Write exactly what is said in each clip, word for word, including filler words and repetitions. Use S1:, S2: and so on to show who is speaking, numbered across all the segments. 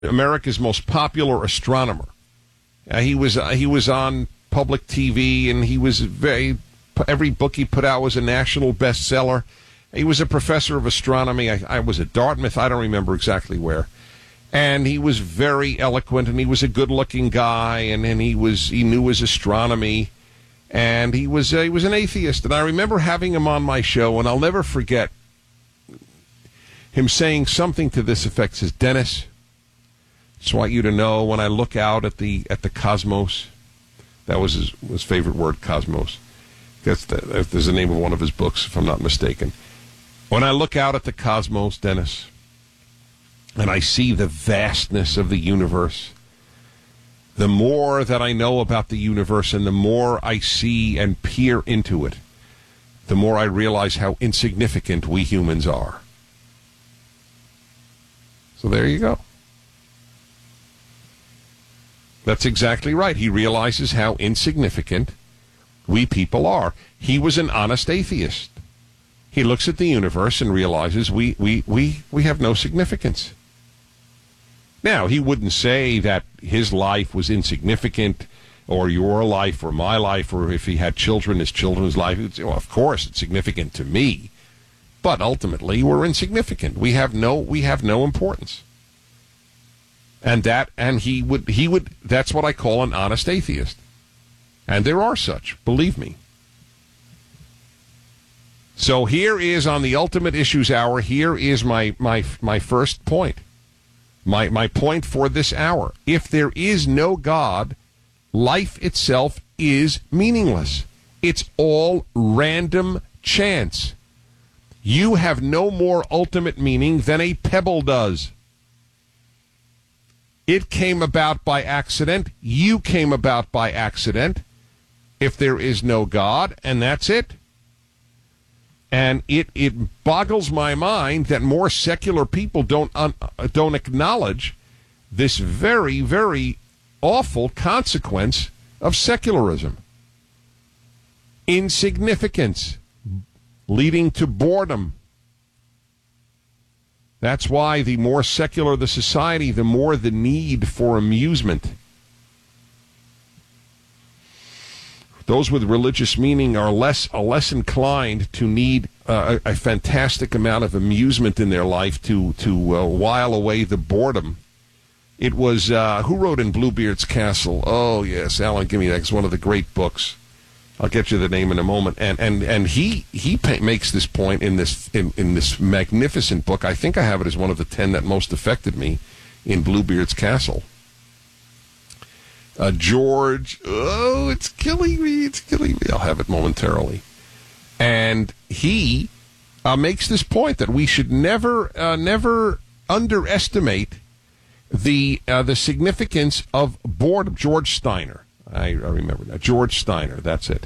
S1: America's most popular astronomer. Uh, he was uh, he was on public T V, and he was very. Every book he put out was a national bestseller. He was a professor of astronomy. I, I was at Dartmouth. I don't remember exactly where. And he was very eloquent, and he was a good-looking guy, and, and he was he knew his astronomy, and he was uh, he was an atheist. And I remember having him on my show, and I'll never forget him saying something to this effect. Says, Dennis, just want you to know, when I look out at the at the cosmos, that was his, his favorite word, cosmos. That's the, there's the name of one of his books, if I'm not mistaken. When I look out at the cosmos, Dennis, and I see the vastness of the universe, the more that I know about the universe and the more I see and peer into it, the more I realize how insignificant we humans are. So there you go. That's exactly right. He realizes how insignificant we people are. He was an honest atheist. He looks at the universe and realizes we, we, we, we have no significance. Now, he wouldn't say that his life was insignificant, or your life, or my life, or if he had children, his children's life. He'd say, well, of course, it's significant to me. But ultimately, we're insignificant. We have no, we have no importance. And that, and he would, he would, that's what I call an honest atheist. And there are such, believe me. So here is, on the Ultimate Issues Hour, here is my, my, my first point. My, my point for this hour. If there is no God, life itself is meaningless. It's all random chance. You have no more ultimate meaning than a pebble does. It came about by accident. You came about by accident. If there is no God, and that's it. And it, it boggles my mind that more secular people don't un, don't acknowledge this very, very awful consequence of secularism. Insignificance, leading to boredom. That's why the more secular the society, the more the need for amusement. Those with religious meaning are less are less inclined to need uh, a, a fantastic amount of amusement in their life to to uh, while away the boredom. It was uh, who wrote in Bluebeard's Castle? Oh yes, Alan, give me that. It's one of the great books. I'll get you the name in a moment. And and and he he pa- makes this point in this in, in this magnificent book. I think I have it as one of the ten that most affected me in Bluebeard's Castle. Uh, George, oh, it's killing me, it's killing me. I'll have it momentarily. And he uh, makes this point that we should never, uh, never underestimate the uh, the significance of boredom. George Steiner, I, I remember that. George Steiner, that's it.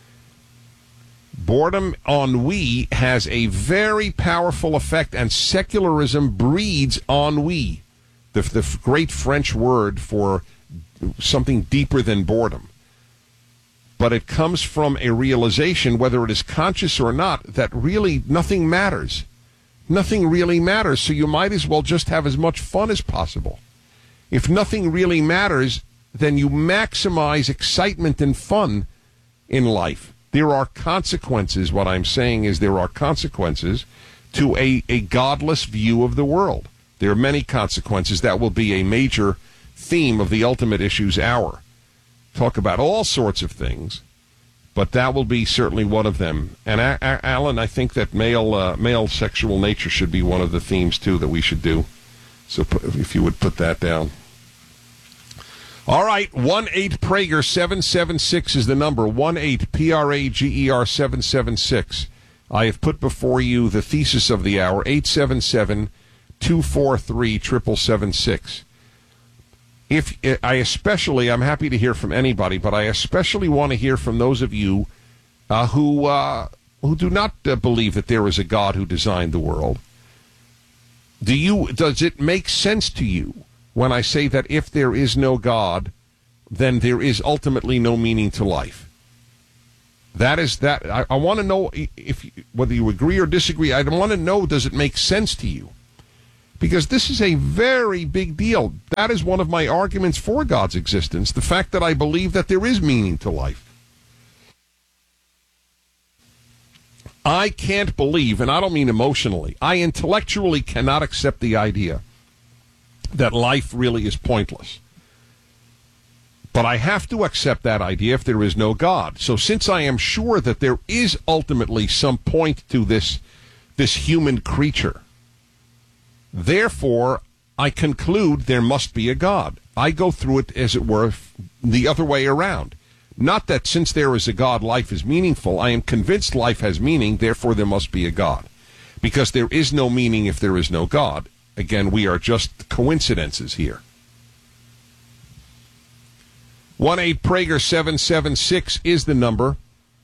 S1: Boredom, ennui, has a very powerful effect, and secularism breeds ennui, the, the great French word for something deeper than boredom. But it comes from a realization, whether it is conscious or not, that really nothing matters. Nothing really matters, so you might as well just have as much fun as possible. If nothing really matters, then you maximize excitement and fun in life. There are consequences. What I'm saying is there are consequences to a, a godless view of the world. There are many consequences. That will be a major theme of the Ultimate Issues Hour. Talk about all sorts of things, but that will be certainly one of them. And a- a- Alan, I think that male uh, male sexual nature should be one of the themes too that we should do. So put, if you would put that down. All right, one eight Prager seven seven six is the number. one eight P R A G E R seven seven six. I have put before you the thesis of the hour. eight seven seven, two four three, seven seven seven six. If I especially, I'm happy to hear from anybody, but I especially want to hear from those of you uh, who uh, who do not uh, believe that there is a God who designed the world. Do you? Does it make sense to you when I say that if there is no God, then there is ultimately no meaning to life? That is that. I, I want to know if whether you agree or disagree. I want to know, does it make sense to you? Because this is a very big deal. That is one of my arguments for God's existence, the fact that I believe that there is meaning to life. I can't believe, and I don't mean emotionally, I intellectually cannot accept the idea that life really is pointless. But I have to accept that idea if there is no God. So since I am sure that there is ultimately some point to this, this human creature, therefore I conclude there must be a God. I go through it, as it were, the other way around. Not that since there is a God, life is meaningful. I am convinced life has meaning, therefore there must be a God. Because there is no meaning if there is no God. Again, we are just coincidences here. one eight Prager seven seven six is the number.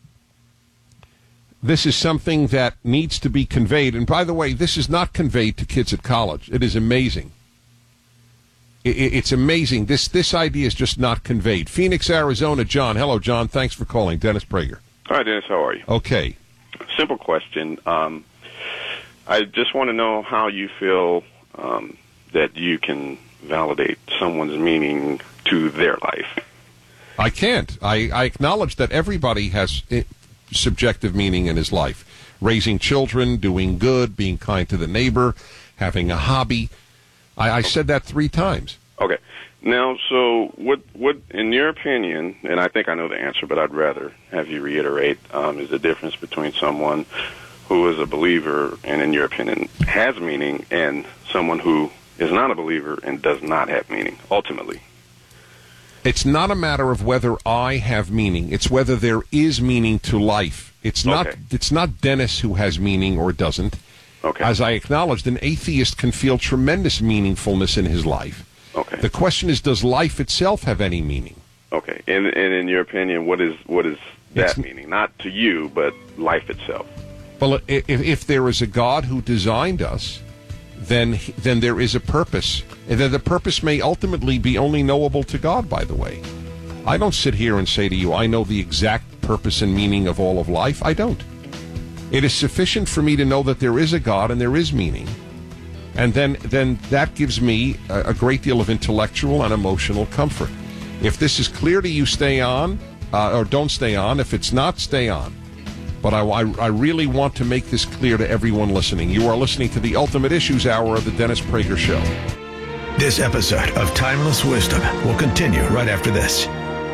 S1: This is something that needs to be conveyed. And by the way, this is not conveyed to kids at college. It is amazing. It's amazing. This this idea is just not conveyed. Phoenix, Arizona, John. Hello, John. Thanks for calling. Dennis Prager.
S2: Hi, Dennis. How are you?
S1: Okay.
S2: Simple question. Um, I just want to know how you feel um, that you can validate someone's meaning to their life.
S1: I can't. I, I acknowledge that everybody has subjective meaning in his life. Raising children, doing good, being kind to the neighbor, having a hobby. I, I said that three times.
S2: Okay. Now, so what, what, in your opinion, and I think I know the answer, but I'd rather have you reiterate, um, is the difference between someone who is a believer and, in your opinion, has meaning, and someone who is not a believer and does not have meaning, ultimately?
S1: It's not a matter of whether I have meaning. It's whether there is meaning to life. It's not,
S2: okay.
S1: It's not Dennis who has meaning or doesn't.
S2: Okay.
S1: As I acknowledged, an atheist can feel tremendous meaningfulness in his life.
S2: Okay.
S1: The question is, does life itself have any meaning?
S2: Okay. And, and in your opinion, what is what is that
S1: It's,
S2: meaning? Not to you, but life itself.
S1: Well, if, if there is a God who designed us, then then there is a purpose. And then the purpose may ultimately be only knowable to God, by the way. I don't sit here and say to you, I know the exact purpose and meaning of all of life. I don't. It is sufficient for me to know that there is a God and there is meaning. And then, then that gives me a, a great deal of intellectual and emotional comfort. If this is clear to you, stay on, uh, or don't stay on. If it's not, stay on. But I, I, I really want to make this clear to everyone listening. You are listening to the Ultimate Issues Hour of the Dennis Prager Show.
S3: This episode of Timeless Wisdom will continue right after this.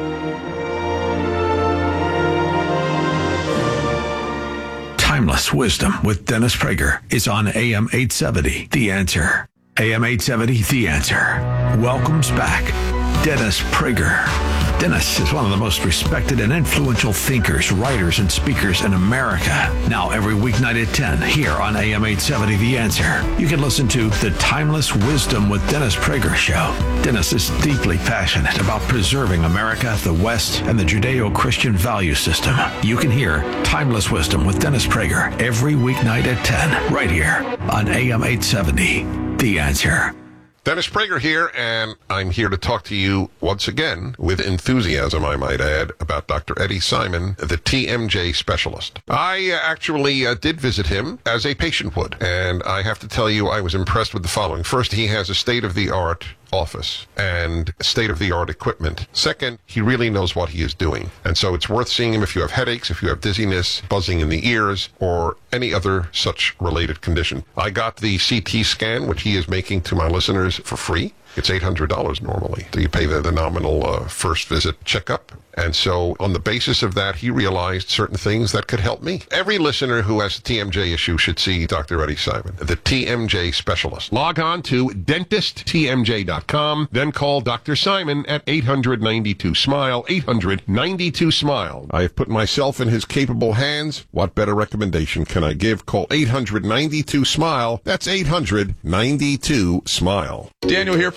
S3: Timeless Wisdom with Dennis Prager is on A M eight seventy, The Answer. A M eight seventy, The Answer welcomes back Dennis Prager. Dennis is one of the most respected and influential thinkers, writers, and speakers in America. Now every weeknight at ten here on A M eight seventy, The Answer. You can listen to the Timeless Wisdom with Dennis Prager show. Dennis is deeply passionate about preserving America, the West, and the Judeo-Christian value system. You can hear Timeless Wisdom with Dennis Prager every weeknight at ten right here on A M eight seventy, The Answer.
S1: Dennis Prager here, and I'm here to talk to you once again, with enthusiasm, I might add, about Doctor Eddie Simon, the T M J specialist. I uh, actually uh, did visit him as a patient would, and I have to tell you I was impressed with the following. First, he has a state-of-the-art office and state-of-the-art equipment. Second, he really knows what he is doing. And so it's worth seeing him if you have headaches, if you have dizziness, buzzing in the ears, or any other such related condition. I got the C T scan, which he is making to my listeners for free. It's eight hundred dollars normally. So you pay the, the nominal uh, first visit checkup. And so on the basis of that, he realized certain things that could help me. Every listener who has a T M J issue should see Doctor Eddie Simon, the T M J specialist. Log on to dentist T M J dot com, then call Doctor Simon at eight hundred ninety-two SMILE, eight hundred ninety-two SMILE. I have put myself in his capable hands. What better recommendation can I give? Call eight hundred ninety-two SMILE. That's eight hundred ninety-two SMILE.
S4: Daniel here from the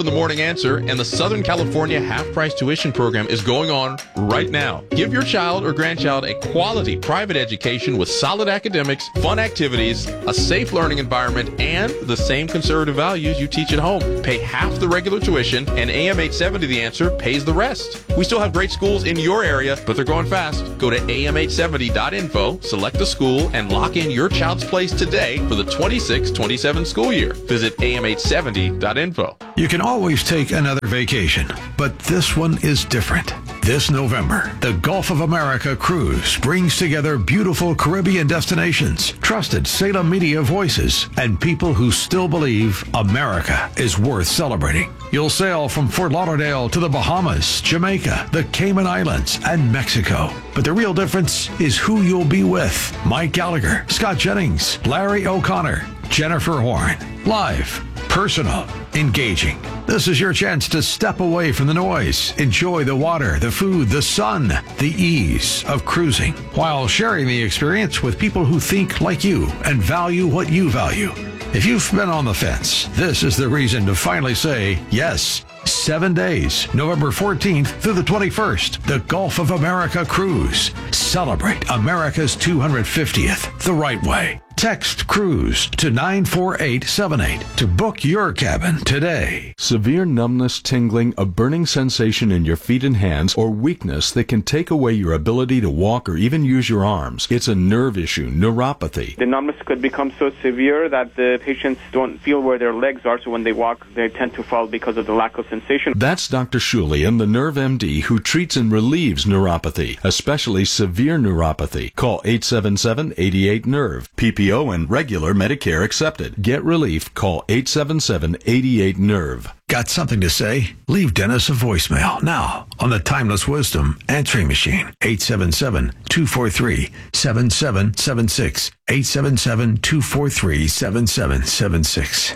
S4: the Morning Answer, and the Southern California half-price tuition program is going on right now. Give your child or grandchild a quality private education with solid academics, fun activities, a safe learning environment, and the same conservative values you teach at home. Pay half the regular tuition, and A M eight seventy The Answer pays the rest. We still have great schools in your area, but they're going fast. Go to A M eight seventy dot info, select a school, and lock in your child's place today for the twenty-six twenty-seven school year. Visit A M eight seventy dot info.
S3: You can always take another vacation, but this one is different. This November, the Gulf of America Cruise brings together beautiful Caribbean destinations, trusted Salem media voices, and people who still believe America is worth celebrating. You'll sail from Fort Lauderdale to the Bahamas, Jamaica, the Cayman Islands, and Mexico. But the real difference is who you'll be with. Mike Gallagher, Scott Jennings, Larry O'Connor, Jennifer Horn. Live, personal, engaging. This is your chance to step away from the noise, enjoy the water, the food, the sun, the ease of cruising, while sharing the experience with people who think like you and value what you value. If you've been on the fence, this is the reason to finally say yes. Seven days, November fourteenth through the twenty-first, the Gulf of America Cruise. Celebrate America's two hundred fiftieth the right way. Text CRUISE to nine four eight seven eight to book your cabin today.
S5: Severe numbness, tingling, a burning sensation in your feet and hands, or weakness that can take away your ability to walk or even use your arms. It's a nerve issue, neuropathy.
S6: The numbness could become so severe that the patients don't feel where their legs are, so when they walk, they tend to fall because of the lack of sensation.
S5: That's Doctor Shulian, the Nerve M D, who treats and relieves neuropathy, especially severe neuropathy. Call eight seven seven, eight eight, nerve. P P O and regular Medicare accepted. Get relief. Call eight seven seven, eight eight, nerve.
S3: Got something to say? Leave Dennis a voicemail now on the Timeless Wisdom answering machine. eight seven seven, two four three, seven seven seven six. eight seven seven, two four three, seven seven seven six.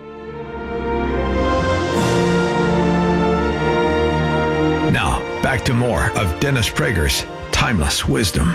S3: Now, back to more of Dennis Prager's Timeless Wisdom.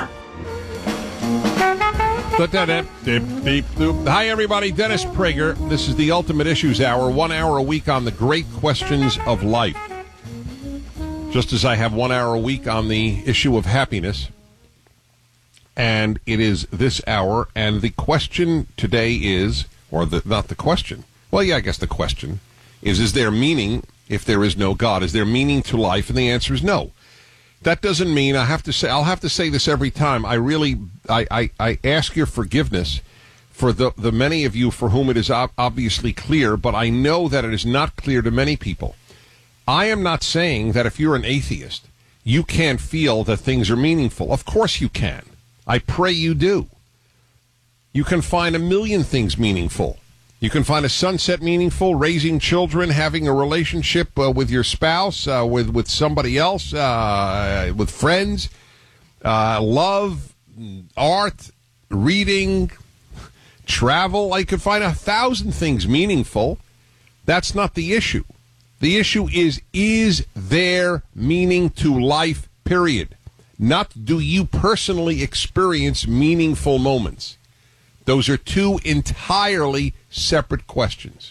S1: Hi, everybody. Dennis Prager. This is the Ultimate Issues Hour, one hour a week on the great questions of life. Just as I have one hour a week on the issue of happiness. And it is this hour, and the question today is, or the, not the question, well, yeah, I guess the question is, is there meaning if there is no God? Is there meaning to life? And the answer is no. That doesn't mean I have to say, I'll have to say this every time. I really, I, I, I ask your forgiveness for the, the many of you for whom it is ob- obviously clear, but I know that it is not clear to many people. I am not saying that if you're an atheist, you can't feel that things are meaningful. Of course you can. I pray you do. You can find a million things meaningful. You can find a sunset meaningful, raising children, having a relationship uh, with your spouse, uh, with, with somebody else, uh, with friends, uh, love, art, reading, travel. I could find a thousand things meaningful. That's not the issue. The issue is, is there meaning to life, period? Not do you personally experience meaningful moments. Those are two entirely separate questions.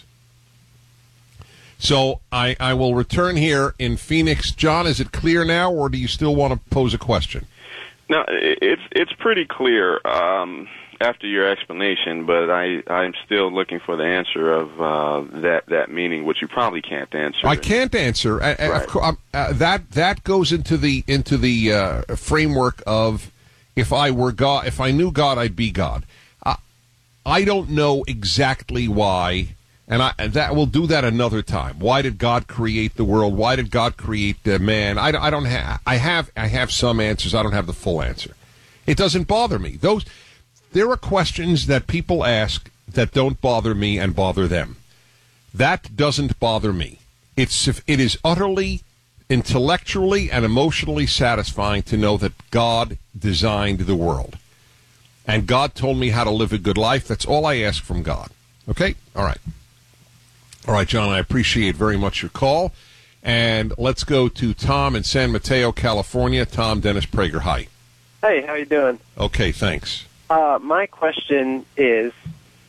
S1: So I, I will return here in Phoenix. John, is it clear now, or do you still want to pose a question?
S2: No, it's it's pretty clear um, after your explanation, but I, I'm still looking for the answer of uh, that, that meaning, which you probably can't answer.
S1: I can't answer.
S2: Right.
S1: Of course, uh, that that goes into the into the uh, framework of if I were God, if I knew God, I'd be God. I don't know exactly why, and I that we'll do that another time. Why did God create the world? Why did God create the man? I, I don't have. I have. I have some answers. I don't have the full answer. It doesn't bother me. Those there are questions that people ask that don't bother me and bother them. That doesn't bother me. It's it is utterly intellectually and emotionally satisfying to know that God designed the world. And God told me how to live a good life. That's all I ask from God. Okay? All right. All right, John, I appreciate very much your call. And let's go to Tom in San Mateo, California. Tom, Dennis Prager, hi.
S7: Hey, how you doing?
S1: Okay, thanks.
S7: Uh, my question is,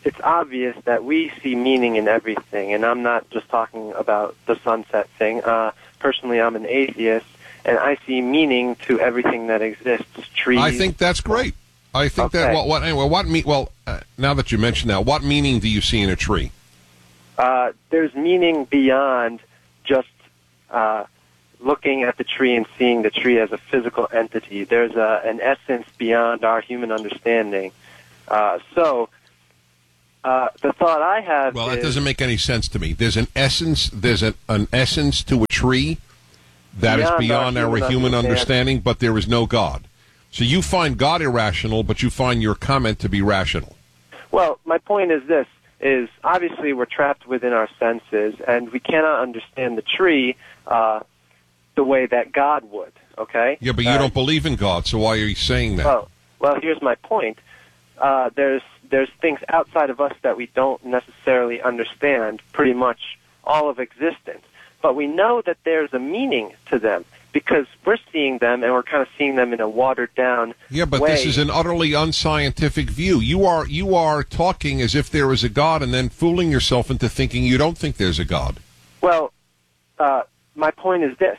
S7: it's obvious that we see meaning in everything, and I'm not just talking about the sunset thing. Uh, personally, I'm an atheist, and I see meaning to everything that exists. Trees.
S1: I think that's great. I think
S7: Okay.
S1: that well, what anyway. What me? Well, uh, now that you mention that, what meaning do you see in a tree?
S7: Uh, there's meaning beyond just uh, looking at the tree and seeing the tree as a physical entity. There's a, an essence beyond our human understanding. Uh, so, uh, the thought I have
S1: Well,
S7: is...
S1: that doesn't make any sense to me. There's an essence. There's an, an essence to a tree that is
S7: Beyond our
S1: beyond our
S7: human
S1: human
S7: understanding.
S1: understanding, but there is no God. So you find God irrational, but you find your comment to be rational.
S7: Well, my point is this, is obviously we're trapped within our senses, and we cannot understand the tree uh, the way that God would, okay?
S1: Yeah, but you
S7: Uh,
S1: don't believe in God, so why are you saying that?
S7: Well, well, here's my point. Uh, there's there's things outside of us that we don't necessarily understand, pretty much all of existence. But we know that there's a meaning to them because we're seeing them and we're kind of seeing them in a watered-down
S1: Yeah, but
S7: way.
S1: this is an utterly unscientific view. You are you are talking as if there is a God and then fooling yourself into thinking you don't think there's a God.
S7: Well, uh, my point is this.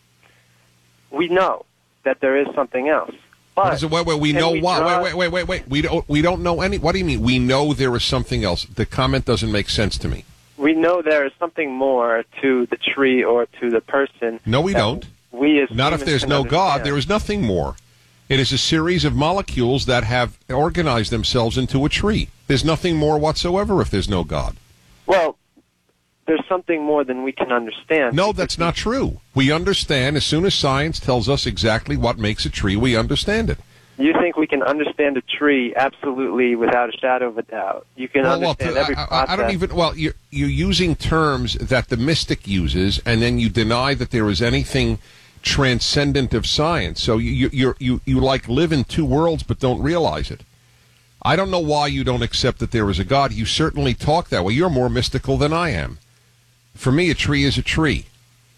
S7: We know that there is something else. But
S1: What is it? Wait, wait, we
S7: can
S1: know
S7: we
S1: what?
S7: draw-
S1: Wait, wait, wait, wait, wait. We don't we don't know any. What do you mean? We know there is something else. The comment doesn't make sense to me.
S7: We know there is something more to the tree or to the person.
S1: No, we
S7: that
S1: don't.
S7: We as
S1: Not if
S7: humans
S1: there's
S7: can
S1: no God.
S7: understand.
S1: There is nothing more. It is a series of molecules that have organized themselves into a tree. There's nothing more whatsoever if there's no God.
S7: Well, there's something more than we can understand.
S1: No, that's not true. We understand as soon as science tells us exactly what makes a tree, we understand it.
S7: You think we can understand a tree absolutely without a shadow of a doubt? You can
S1: Well, well,
S7: understand
S1: to-
S7: every
S1: I,
S7: process.
S1: I- I don't even. Well, you're, you're using terms that the mystic uses, and then you deny that there is anything transcendent of science. So you you you you, you like live in two worlds, but don't realize it. I don't know why you don't accept that there is a God. You certainly talk that way. You're more mystical than I am. For me, a tree is a tree.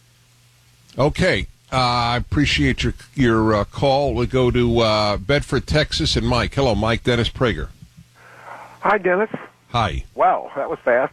S1: Okay. Uh, I appreciate your your uh, call. We'll go to uh, Bedford, Texas, and Mike. Hello, Mike. Dennis Prager.
S8: Hi, Dennis.
S1: Hi.
S8: Wow, that was fast.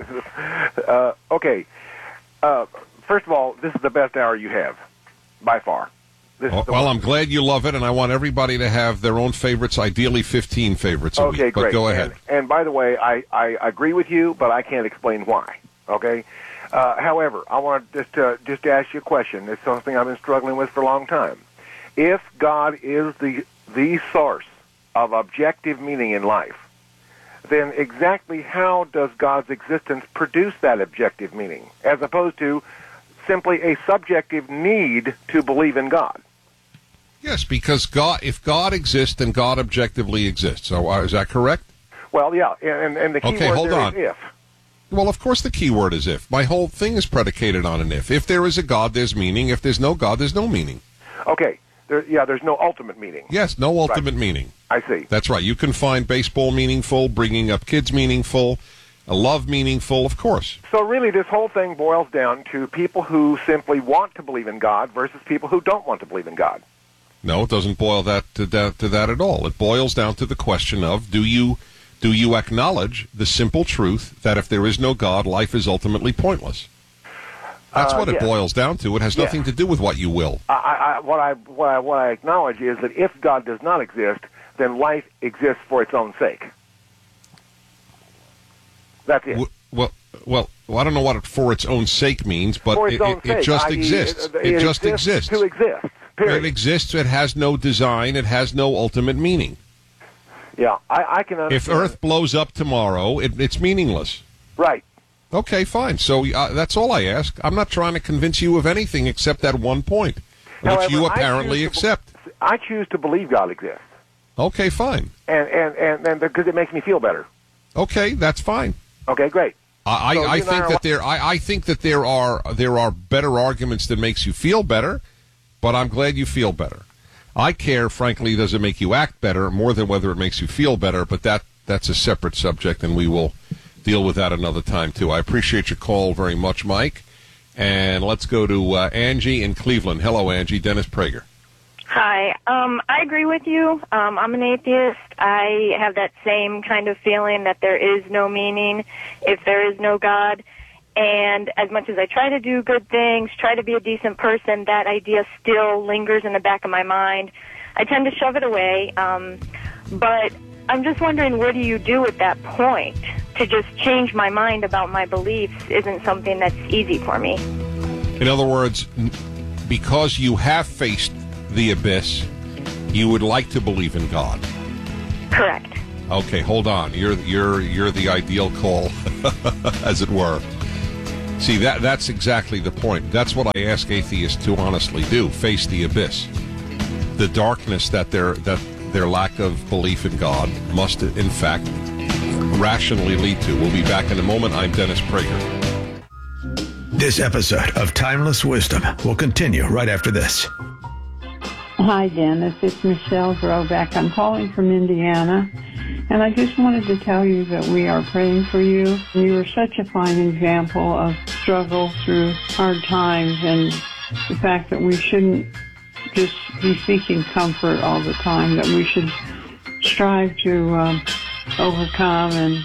S8: uh, okay. Uh, first of all, this is the best hour you have, by far. This
S1: Well,
S8: is the
S1: well,
S8: one.
S1: I'm glad you love it, and I want everybody to have their own favorites, ideally fifteen favorites a
S8: Okay,
S1: week. But
S8: great.
S1: go ahead.
S8: And, and by the way, I, I agree with you, but I can't explain why. Okay. Uh, however, I want to just uh, just ask you a question. It's something I've been struggling with for a long time. If God is the the source of objective meaning in life, then exactly how does God's existence produce that objective meaning, as opposed to simply a subjective need to believe in God?
S1: Yes, because God, if God exists, then God objectively exists. So, uh, is that correct?
S8: Well, yeah, and, and the key
S1: Okay,
S8: word
S1: hold
S8: there
S1: on.
S8: is if.
S1: Well, of course the key word is if. My whole thing is predicated on an if. If there is a God, there's meaning. If there's no God, there's no meaning.
S8: Okay, there, yeah, there's no ultimate meaning.
S1: Yes, no ultimate meaning.
S8: I see.
S1: That's right. You can find baseball meaningful, bringing up kids meaningful, a love meaningful, of course.
S8: So really, this whole thing boils down to people who simply want to believe in God versus people who don't want to believe in God.
S1: No, it doesn't boil that to that, to that at all. It boils down to the question of do you do you acknowledge the simple truth that if there is no God, life is ultimately pointless? That's
S8: Uh,
S1: what it
S8: yes.
S1: boils down to. It has
S8: Yes.
S1: nothing to do with what you will.
S8: I, I, what I what I what I acknowledge is that if God does not exist, then life exists for its own sake. That's it.
S1: W- Well, well, well, I don't know what it for its own sake means, but
S8: for its
S1: it,
S8: own
S1: it,
S8: sake,
S1: it just
S8: that is,
S1: exists.
S8: It,
S1: It just exists.
S8: to exist. Period.
S1: It exists. It has no design. It has no ultimate meaning.
S8: Yeah, I, I can understand.
S1: If Earth blows up tomorrow, it, it's meaningless.
S8: Right.
S1: Okay, fine. So uh, that's all I ask. I'm not trying to convince you of anything except that one point, which
S8: However,
S1: you
S8: I
S1: apparently
S8: choose to be-
S1: accept.
S8: I choose to believe God exists,
S1: Okay, fine.
S8: and and and, and because it makes me feel better.
S1: Okay, that's fine.
S8: Okay, great.
S1: I,
S8: So
S1: I, I
S8: you and I
S1: think
S8: are-
S1: that there. I, I think that there are there are better arguments that makes you feel better, but I'm glad you feel better. I care, frankly, does it make you act better more than whether it makes you feel better. But that that's a separate subject, and we will deal with that another time too. I appreciate your call very much, Mike. And let's go to uh, Angie in Cleveland. Hello, Angie. Dennis Prager.
S9: Hi. Um, I agree with you. Um, I'm an atheist. I have that same kind of feeling that there is no meaning if there is no God. And as much as I try to do good things, try to be a decent person, that idea still lingers in the back of my mind. I tend to shove it away. Um, but I'm just wondering, what do you do at that point? To just change my mind about my beliefs isn't something that's easy for me.
S1: In other words, because you have faced the abyss, you would like to believe in God.
S9: Correct.
S1: Okay, hold on. You're you're you're the ideal call, as it were. See, that that's exactly the point. That's what I ask atheists to honestly do: face the abyss, the darkness that their that their lack of belief in God must, in fact, rationally lead to. We'll be back in a moment. I'm Dennis Prager.
S3: This episode of Timeless Wisdom will continue right after this.
S10: Hi, Dennis. It's Michelle Groback. I'm calling from Indiana, and I just wanted to tell you that we are praying for you. You are such a fine example of struggle through hard times, and the fact that we shouldn't just be seeking comfort all the time, that we should strive to um, overcome and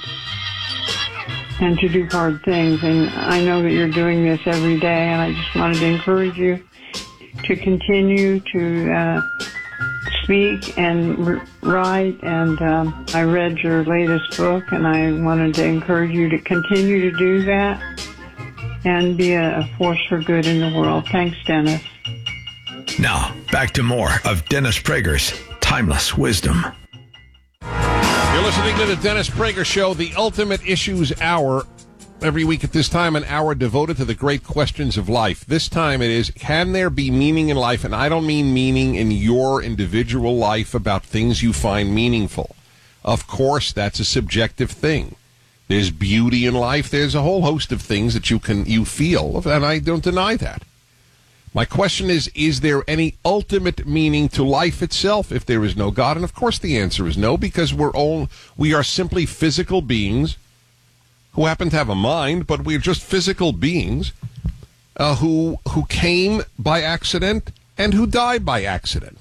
S10: and to do hard things. And I know that you're doing this every day, and I just wanted to encourage you to continue to uh, speak and r- write. And um, I read your latest book, and I wanted to encourage you to continue to do that and be a, a force for good in the world. Thanks, Dennis.
S3: Now, back to more of Dennis Prager's Timeless Wisdom.
S1: You're listening to the Dennis Prager Show, the Ultimate Issues Hour. Every week at this time, an hour devoted to the great questions of life. This time it is, can there be meaning in life? And I don't mean meaning in your individual life about things you find meaningful. Of course, that's a subjective thing. There's beauty in life. There's a whole host of things that you can you feel, and I don't deny that. My question is, is there any ultimate meaning to life itself if there is no God? And of course the answer is no, because we're all, we are simply physical beings who happen to have a mind, but we're just physical beings uh, who who came by accident and who died by accident.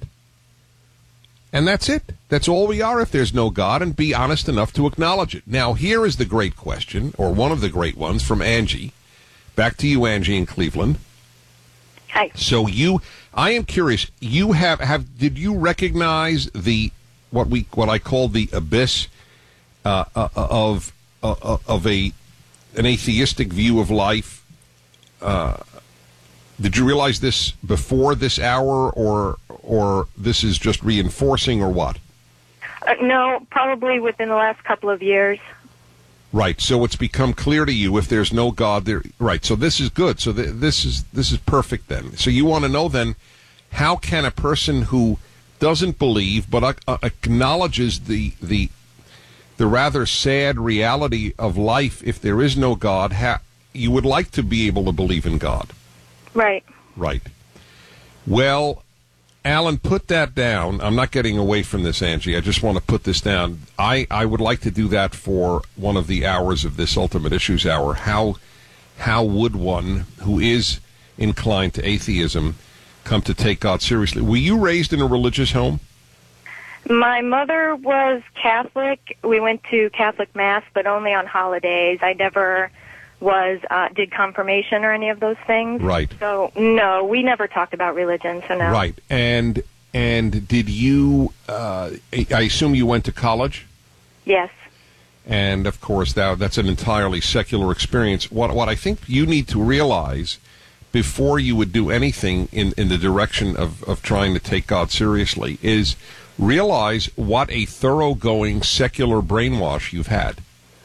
S1: And that's it. That's all we are if there's no God, and be honest enough to acknowledge it. Now, here is the great question, or one of the great ones, from Angie. Back to you, Angie, in Cleveland.
S9: Hi.
S1: So you, I am curious, you have, have did you recognize the, what we, what I call the abyss uh, uh, of, uh, of a, an atheistic view of life? Uh, did you realize this before this hour, or, or this is just reinforcing, or what?
S9: Uh, no, probably within the last couple of years.
S1: Right. So it's become clear to you, if there's no God there. Right. So this is good. So th- this is this is perfect then. So you want to know then, how can a person who doesn't believe but uh, acknowledges the the the rather sad reality of life, if there is no God, ha- you would like to be able to believe in God.
S9: Right.
S1: Right. Well, Alan, put that down. I'm not getting away from this, Angie. I just want to put this down. I, I would like to do that for one of the hours of this Ultimate Issues Hour. How how would one who is inclined to atheism come to take God seriously? Were you raised in a religious home?
S9: My mother was Catholic. We went to Catholic Mass, but only on holidays. I never was uh, did confirmation or any of those things.
S1: Right.
S9: So no, we never talked about religion. So no.
S1: Right. And and did you? Uh, I assume you went to college.
S9: Yes.
S1: And of course, that that's an entirely secular experience. What what I think you need to realize before you would do anything in in the direction of of trying to take God seriously is realize what a thoroughgoing secular brainwash you've had.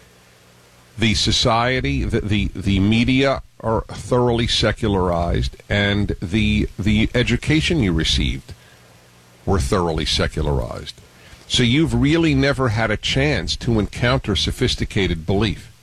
S1: The society, the, the the media are thoroughly secularized, and the the education you received were thoroughly secularized. So you've really never had a chance to encounter sophisticated belief.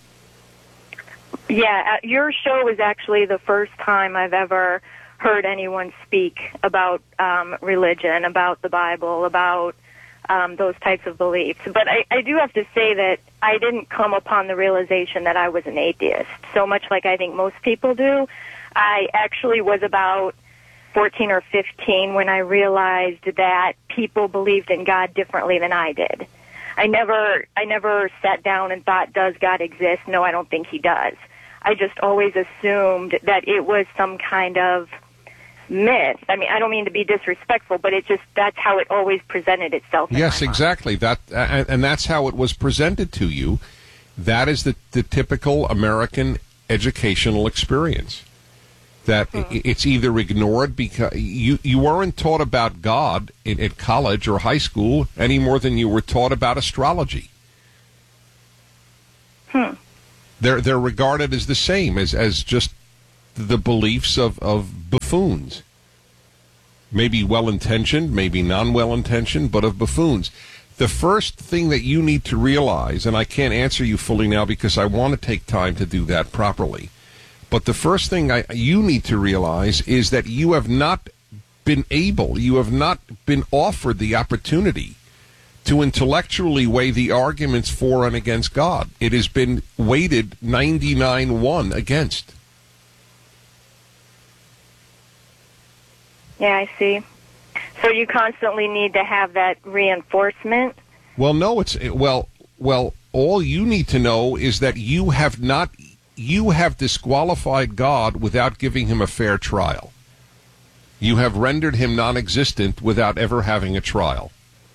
S9: Yeah, uh, your show was actually the first time I've ever heard anyone speak about um, religion, about the Bible, about Um, those types of beliefs. But I, I do have to say that I didn't come upon the realization that I was an atheist, so much like I think most people do. I actually was about fourteen or fifteen when I realized that people believed in God differently than I did. I never, I never sat down and thought, does God exist? No, I don't think he does. I just always assumed that it was some kind of myth. I mean, I don't mean to be disrespectful, but it just, that's how it always presented itself.
S1: Yes, exactly. That, uh, and that's how it was presented to you. That is the, the typical American educational experience. That hmm. it's either ignored because you, you weren't taught about God in, at college or high school any more than you were taught about astrology.
S9: Hmm.
S1: They're they're regarded as the same as, as just the beliefs of, of buffoons. Maybe well-intentioned, maybe non-well-intentioned, but of buffoons. The first thing that you need to realize, and I can't answer you fully now because I want to take time to do that properly, but the first thing I, you need to realize is that you have not been able, you have not been offered the opportunity to intellectually weigh the arguments for and against God. It has been weighted ninety-nine one against.
S9: Yeah, I see. So you constantly need to have that reinforcement?
S1: Well, no, it's well, well, all you need to know is that you have not you have disqualified God without giving him a fair trial. You have rendered him non-existent without ever having a trial.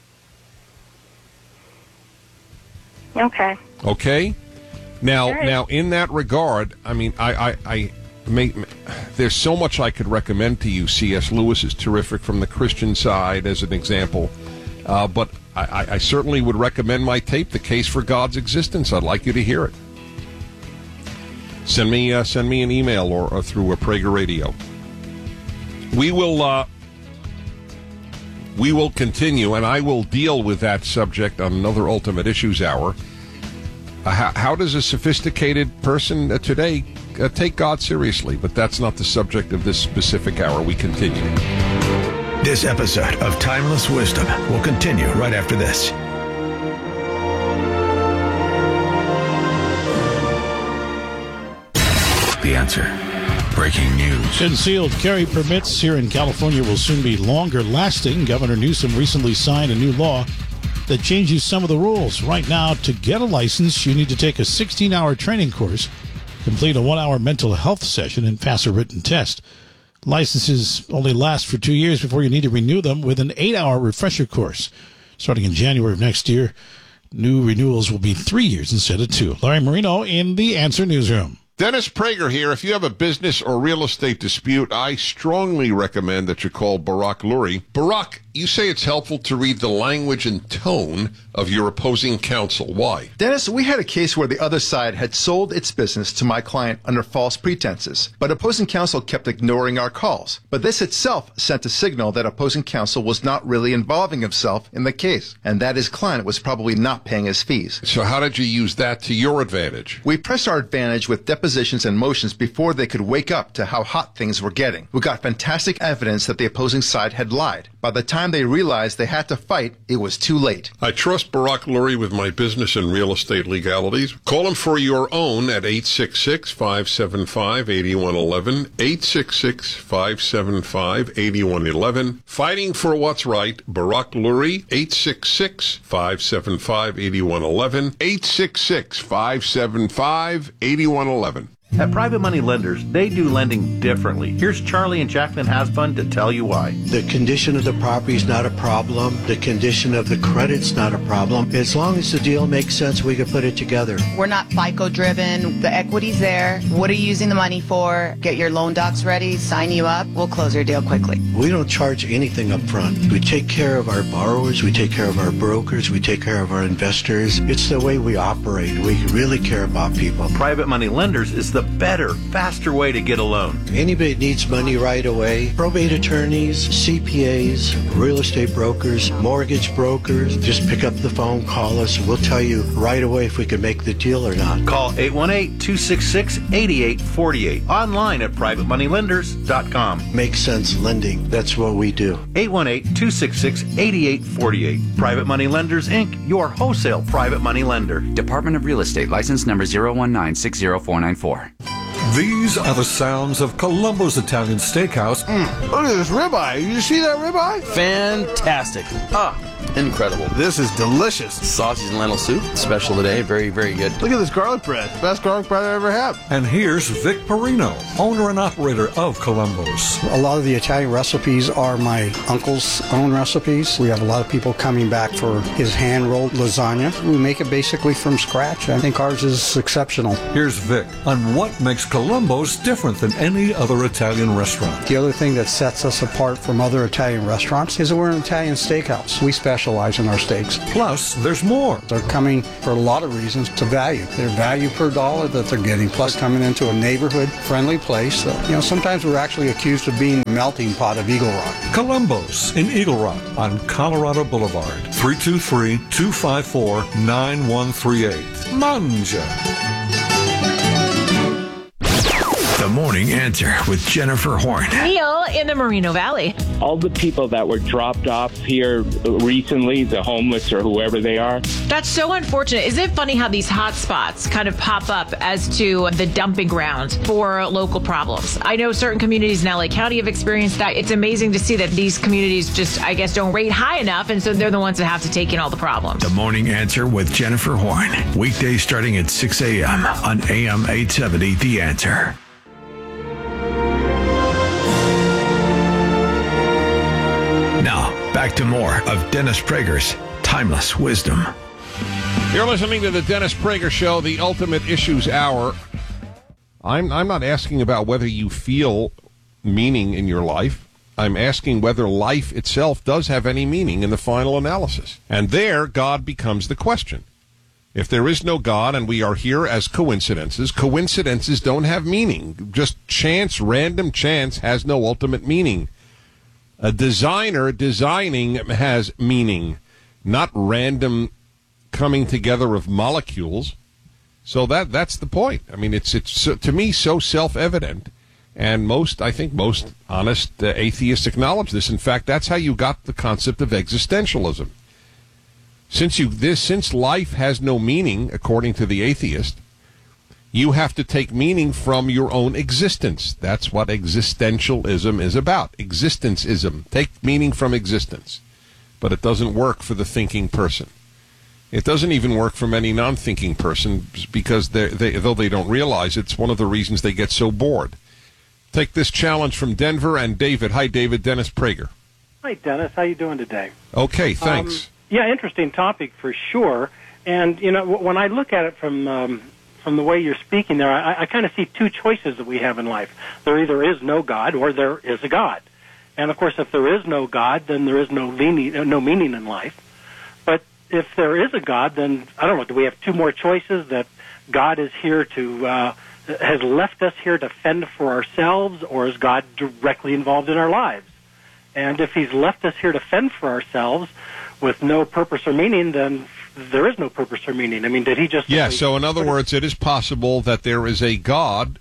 S9: Okay.
S1: Okay. Now,
S9: right.
S1: now, in that regard, I mean, I, I, I may, there's so much I could recommend to you. C S. Lewis is terrific from the Christian side, as an example. Uh, but I, I certainly would recommend my tape, "The Case for God's Existence." I'd like you to hear it. Send me, uh, send me an email or, or through a Prager Radio. We will, uh, we will continue, and I will deal with that subject on another Ultimate Issues Hour. Uh, how, how does a sophisticated person uh, today uh, take God seriously? But that's not the subject of this specific hour. We continue.
S3: This episode of Timeless Wisdom will continue right after this. The Answer. Breaking news.
S11: Concealed carry permits here in California will soon be longer lasting. Governor Newsom recently signed a new law that changes some of the rules. Right now, to get a license, you need to take a sixteen-hour training course, complete a one-hour mental health session, and pass a written test. Licenses only last for two years before you need to renew them with an eight-hour refresher course. Starting in January of next year, new renewals will be three years instead of two. Larry Marino in the Answer Newsroom.
S1: Dennis Prager here. If you have a business or real estate dispute, I strongly recommend that you call Barak Lurie. Barak, you say it's helpful to read the language and tone of your opposing counsel. Why?
S12: Dennis, we had a case where the other side had sold its business to my client under false pretenses, but opposing counsel kept ignoring our calls. But this itself sent a signal that opposing counsel was not really involving himself in the case, and that his client was probably not paying his fees.
S1: So how did you use that to your advantage?
S12: We pressed our advantage with depositions and motions before they could wake up to how hot things were getting. We got fantastic evidence that the opposing side had lied. By the time they realized they had to fight, it was too late.
S1: I trust Barak Lurie with my business and real estate legalities. Call him for your own at eight six six, five seven five, eight one one one, eight six six, five seven five, eight one one one. Fighting for what's right, Barak Lurie, eight six six, five seven five, eight one one one, eight six six, five seven five, eight one one one.
S13: At Private Money Lenders, they do lending differently. Here's Charlie and Jacqueline Hasbun to tell you why.
S14: The condition of the property is not a problem. The condition of the credit's not a problem. As long as the deal makes sense, we can put it together.
S15: We're not FICO driven. The equity's there. What are you using the money for? Get your loan docs ready, sign you up. We'll close your deal quickly.
S14: We don't charge anything up front. We take care of our borrowers. We take care of our brokers. We take care of our investors. It's the way we operate. We really care about people.
S13: Private Money Lenders is the better, faster way to get a loan.
S14: Anybody needs money right away. Probate attorneys, C P As, real estate brokers, mortgage brokers. Just pick up the phone, call us, and we'll tell you right away if we can make the deal or not.
S13: Call eight one eight, two six six, eight eight four eight. Online at private money lenders dot com.
S14: Makes sense lending. That's what we do.
S13: eight one eight, two six six, eight eight four eight. Private Money Lenders, Incorporated, your wholesale private money lender.
S16: Department of Real Estate, license number zero one nine six zero four nine four. These are the sounds of Columbo's Italian Steakhouse.
S17: Mm, look at this ribeye. You see that ribeye?
S18: Fantastic. Ah, incredible.
S17: This is delicious.
S18: Sausage and lentil soup, special today. Very, very good.
S17: Look at this garlic bread. Best garlic bread I ever had.
S16: And here's Vic Perino, owner and operator of Columbo's.
S19: A lot of the Italian recipes are my uncle's own recipes. We have a lot of people coming back for his hand-rolled lasagna. We make it basically from scratch. I think ours is exceptional.
S16: Here's Vic on what makes Columbo's different than any other Italian restaurant.
S19: The other thing that sets us apart from other Italian restaurants is that we're an Italian steakhouse. We specialize in our steaks.
S16: Plus, there's more.
S19: They're coming for a lot of reasons to value. Their value per dollar that they're getting, plus coming into a neighborhood-friendly place. Uh, you know, sometimes we're actually accused of being the melting pot of Eagle Rock.
S16: Columbo's in Eagle Rock on Colorado Boulevard. three two three, two five four, nine one three eight. Manja.
S3: The Morning Answer with Jennifer Horn.
S20: Neil in the Moreno Valley.
S21: All the people that were dropped off here recently, the homeless or whoever they are.
S20: That's so unfortunate. Isn't it funny how these hot spots kind of pop up as to the dumping ground for local problems? I know certain communities in L A County have experienced that. It's amazing to see that these communities just, I guess, don't rate high enough, and so they're the ones that have to take in all the problems.
S3: The Morning Answer with Jennifer Horn. Weekdays starting at six a.m. on A M eight seventy, The Answer. Now, back to more of Dennis Prager's Timeless Wisdom.
S1: You're listening to the Dennis Prager Show, the Ultimate Issues Hour. I'm I'm not asking about whether you feel meaning in your life. I'm asking whether life itself does have any meaning in the final analysis. And there, God becomes the question. If there is no God and we are here as coincidences, coincidences don't have meaning. Just chance, random chance has no ultimate meaning. A designer designing has meaning, not random coming together of molecules. So that that's the point. I mean, it's it's so, to me so self-evident, and most I think most honest uh, atheists acknowledge this. In fact, that's how you got the concept of existentialism. Since you this since life has no meaning, according to the atheist, you have to take meaning from your own existence. That's what existentialism is about. Existenceism. Take meaning from existence. But it doesn't work for the thinking person. It doesn't even work for many non-thinking persons because they, they, though they don't realize it's one of the reasons they get so bored. Take this challenge from Denver and David. Hi, David. Dennis Prager.
S22: Hi, Dennis. How you doing today?
S1: Okay, thanks.
S22: Um, yeah, interesting topic for sure. And, you know, when I look at it from... Um, From the way you're speaking there, I, I kind of see two choices that we have in life. There either is no God or there is a God. And, of course, if there is no God, then there is no meaning, no meaning in life. But if there is a God, then, I don't know, do we have two more choices, that God is here to, uh, has left us here to fend for ourselves, or is God directly involved in our lives? And if he's left us here to fend for ourselves with no purpose or meaning, then there is no purpose or meaning. I mean, did he just...
S1: Yeah, so in other words, it is possible that there is a God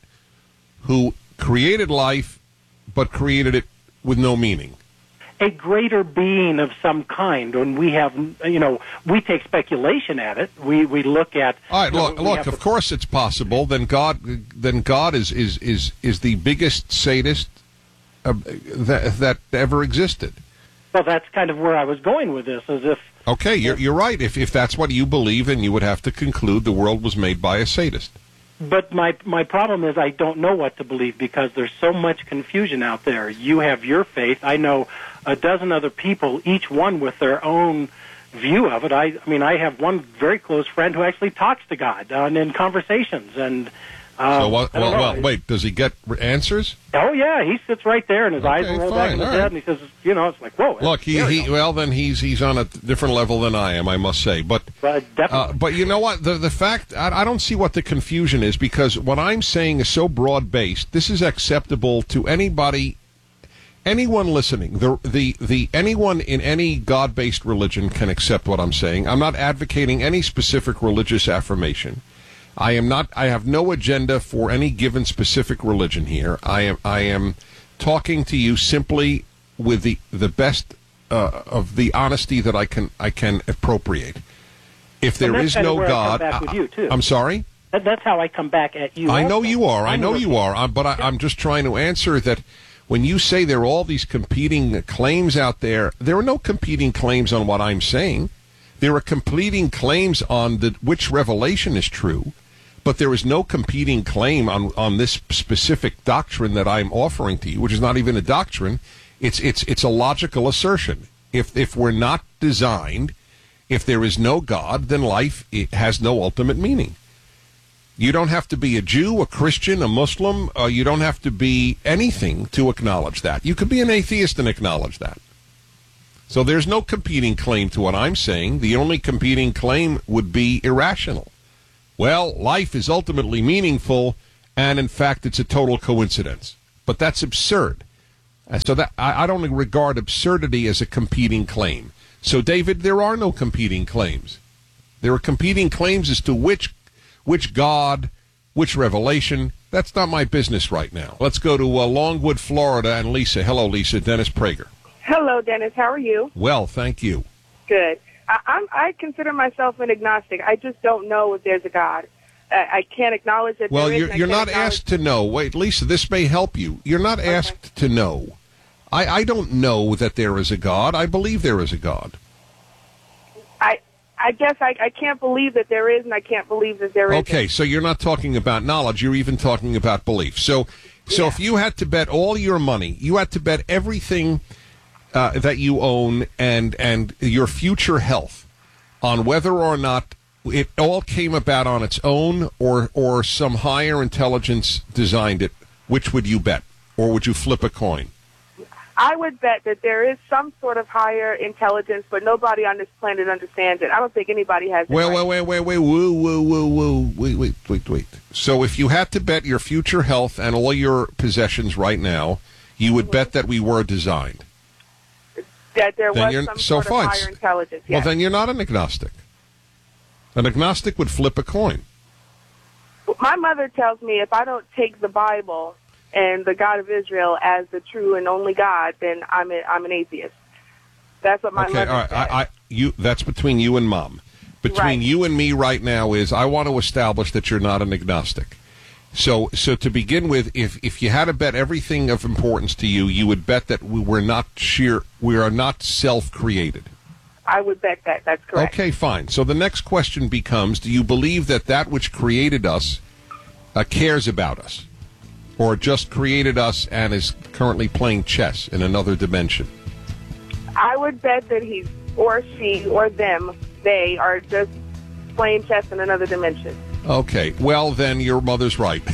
S1: who created life, but created it with no meaning.
S22: A greater being of some kind, and we have, you know, we take speculation at it. We we look at...
S1: All right, look,
S22: you know,
S1: look of course it's possible. Then God then God is, is, is, is the biggest sadist uh, that, that ever existed.
S22: Well, that's kind of where I was going with this, as if...
S1: Okay, you're, you're right. If if that's what you believe, then you would have to conclude the world was made by a sadist.
S22: But my my problem is I don't know what to believe because there's so much confusion out there. You have your faith. I know a dozen other people, each one with their own view of it. I, I mean, I have one very close friend who actually talks to God uh, in conversations. And uh,
S1: so, what, well, well, wait, does he get answers?
S22: Oh, yeah, he sits right there, and his
S1: okay,
S22: eyes are rolled back in his
S1: all
S22: head,
S1: right.
S22: and he says, you know, it's like, whoa.
S1: Look, he, he well, then he's he's on a different level than I am, I must say. But
S22: uh,
S1: uh, but you know what? The the fact, I, I don't see what the confusion is, because what I'm saying is so broad-based. This is acceptable to anybody, anyone listening. The the the anyone in any God-based religion can accept what I'm saying. I'm not advocating any specific religious affirmation. I am not. I have no agenda for any given specific religion here. I am. I am talking to you simply with the the best uh, of the honesty that I can I can appropriate. If there is no God,
S22: I, with you too.
S1: I'm sorry.
S22: That, that's how I come back at you.
S1: I know
S22: also.
S1: you are. I
S22: I'm
S1: know
S22: listening.
S1: you are. I'm, but I, I'm just trying to answer that when you say there are all these competing claims out there, there are no competing claims on what I'm saying. There are competing claims on the, which revelation is true, but there is no competing claim on, on this specific doctrine that I'm offering to you, which is not even a doctrine. It's it's it's a logical assertion. If if we're not designed, if there is no God, then life it has no ultimate meaning. You don't have to be a Jew, a Christian, a Muslim. Uh, you don't have to be anything to acknowledge that. You could be an atheist and acknowledge that. So there's no competing claim to what I'm saying. The only competing claim would be irrational. Well, life is ultimately meaningful, and in fact, it's a total coincidence. But that's absurd. And so that I, I don't regard absurdity as a competing claim. So, David, there are no competing claims. There are competing claims as to which which God, which revelation. That's not my business right now. Let's go to uh, Longwood, Florida, and Lisa. Hello, Lisa. Dennis Prager.
S4: Hello, Dennis. How are you?
S1: Well, thank you.
S4: Good. I, I'm, I consider myself an agnostic. I just don't know if there's a God. I, I can't acknowledge that
S1: Well,
S4: there is.
S1: you're,
S4: and I
S1: you're
S4: can't
S1: not
S4: acknowledge-
S1: asked to know. Wait, Lisa, this may help you. You're not asked to know. I, I don't know that there is a God. I believe there is a God.
S4: I I guess I, I can't believe that there is, and I can't believe that there isn't.
S1: Okay, so you're not talking about knowledge. You're even talking about belief. So, so if you had to bet all your money, you had to bet everything uh, that you own and and your future health on whether or not it all came about on its own or or some higher intelligence designed it, which would you bet? Or would you flip a coin?
S4: I would bet that there is some sort of higher intelligence, but nobody on this planet understands it. I don't think anybody has it.
S1: Wait,
S4: right.
S1: wait, wait, wait, wait, woo, woo, woo, woo, wait, wait, wait, wait. So if you had to bet your future health and all your possessions right now, you would bet that we were designed.
S4: That there
S1: Then
S4: was
S1: you're-
S4: some
S1: so
S4: sort
S1: fine.
S4: of higher intelligence.
S1: Well,
S4: Yes.
S1: then you're not an agnostic. An agnostic would flip a coin.
S4: My mother tells me if I don't take the Bible and the God of Israel as the true and only God, then I'm a, I'm an atheist. That's what my
S1: Okay,
S4: mother
S1: all right.
S4: says.
S1: I, I, you, that's between you and Mom. Between
S4: Right.
S1: you and me right now is I want to establish that you're not an agnostic. So, so to begin with, if if you had to bet everything of importance to you, you would bet that we were not sheer, we are not self-created.
S4: I would bet that. That's correct.
S1: Okay, fine. So the next question becomes: do you believe that that which created us uh, cares about us, or just created us and is currently playing chess in another dimension?
S4: I would bet that he or she or them, they are just playing chess in another dimension.
S1: Okay, well then your mother's right.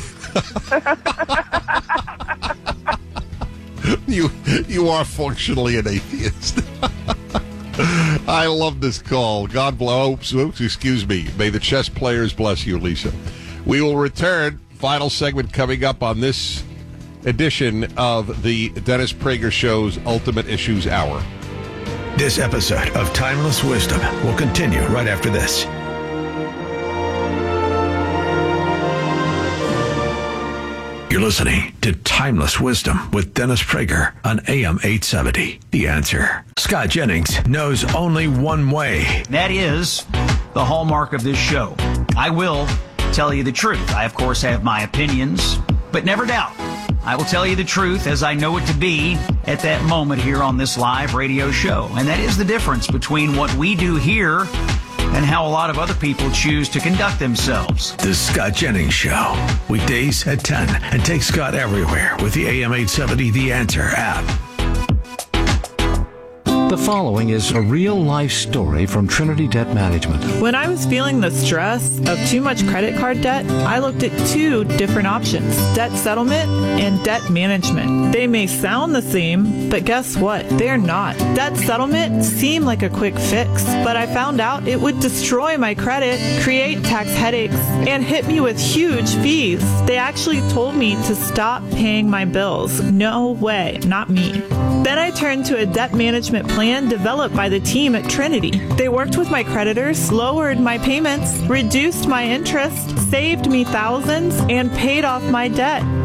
S1: you you are functionally an atheist. I love this call. God bless. Oops, oops, excuse me. May the chess players bless you, Lisa. We will return. Final segment coming up on this edition of the Dennis Prager Show's Ultimate Issues Hour.
S3: This episode of Timeless Wisdom will continue right after this. You're listening to Timeless Wisdom with Dennis Prager on A M eight seventy. The Answer. Scott Jennings knows only one way.
S6: That is the hallmark of this show. I will tell you the truth. I, of course, have my opinions, but never doubt. I will tell you the truth as I know it to be at that moment here on this live radio show. And that is the difference between what we do here and how a lot of other people choose to conduct themselves.
S3: The Scott Jennings Show. Weekdays at ten. And take Scott everywhere with the A M eight seventy The Answer app.
S23: The following is a real-life story from Trinity Debt Management.
S24: When I was feeling the stress of too much credit card debt, I looked at two different options, debt settlement and debt management. They may sound the same, but guess what? They're not. Debt settlement seemed like a quick fix, but I found out it would destroy my credit, create tax headaches, and hit me with huge fees. They actually told me to stop paying my bills. No way, not me. Then I turned to a debt management plan developed by the team at Trinity. They worked with my creditors, lowered my payments, reduced my interest, saved me thousands, and paid off my debt.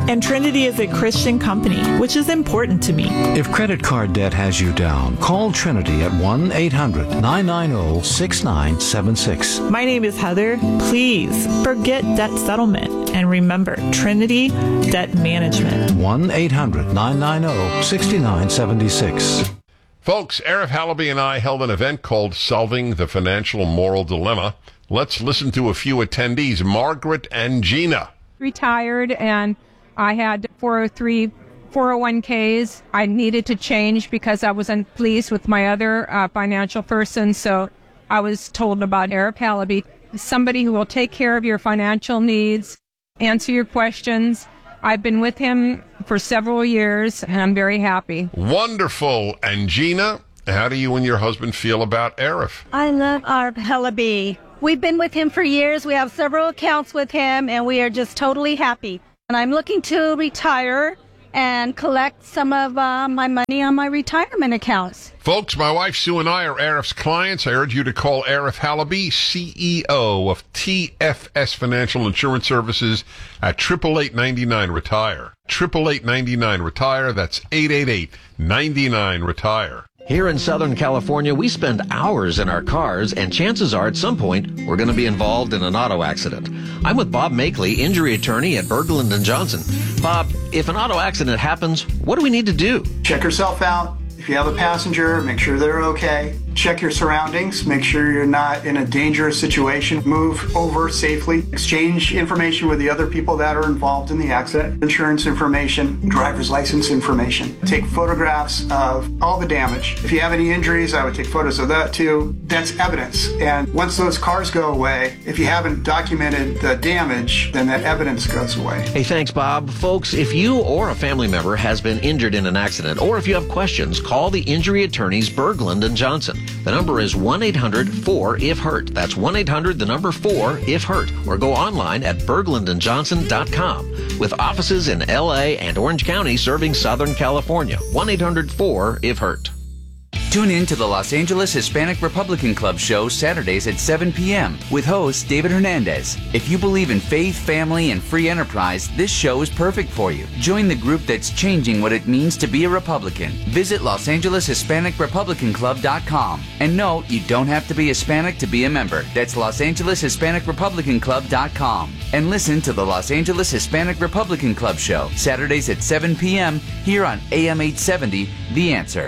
S24: And Trinity is a Christian company, which is important to me.
S23: If credit card debt has you down, call Trinity at one eight hundred nine nine zero six nine seven six.
S24: My name is Heather. Please forget debt settlement and remember Trinity Debt Management.
S23: one eight hundred nine nine zero six nine seven six.
S1: Folks, Arif Halaby and I held an event called Solving the Financial Moral Dilemma. Let's listen to a few attendees, Margaret and Gina.
S2: Retired, and I had four oh three, four oh one k's. I needed to change because I wasn't pleased with my other uh, financial person, so I was told about Arif Halaby, somebody who will take care of your financial needs, answer your questions. I've been with him for several years, and I'm very happy.
S1: Wonderful. And Gina, how do you and your husband feel about Arif?
S5: I love Arif Halaby. We've been with him for years. We have several accounts with him, and we are just totally happy. And I'm looking to retire and collect some of uh, my money on my retirement accounts.
S1: Folks, my wife Sue and I are Arif's clients. I urge you to call Arif Halaby, C E O of T F S Financial Insurance Services, at eight eight eight, nine nine, retire. eight eight eight, nine nine, retire. That's eight eight eight, nine nine, retire.
S7: Here in Southern California, we spend hours in our cars, and chances are at some point we're going to be involved in an auto accident. I'm with Bob Makeley, injury attorney at Berglund and Johnson. Bob, if an auto accident happens, what do we need to do?
S8: Check yourself out. If you have a passenger, make sure they're okay. Check your surroundings. Make sure you're not in a dangerous situation. Move over safely. Exchange information with the other people that are involved in the accident. Insurance information, driver's license information. Take photographs of all the damage. If you have any injuries, I would take photos of that too. That's evidence. And once those cars go away, if you haven't documented the damage, then that evidence goes away.
S7: Hey, thanks, Bob. Folks, if you or a family member has been injured in an accident, or if you have questions, call the injury attorneys Berglund and Johnson. The number is one eight hundred four if hurt. That's one eight hundred, the number four if hurt. Or go online at berglund and johnson dot com. With offices in L A and Orange County serving Southern California. one eight hundred four if hurt.
S25: Tune in to the Los Angeles Hispanic Republican Club show Saturdays at seven p.m. with host David Hernandez. If you believe in faith, family, and free enterprise, this show is perfect for you. Join the group that's changing what it means to be a Republican. Visit Los Angeles Hispanic Republican Club dot com. And no, you don't have to be Hispanic to be a member. That's Los Angeles Hispanic Republican Club dot com. And listen to the Los Angeles Hispanic Republican Club show Saturdays at seven p.m. here on A M eight seventy, The Answer.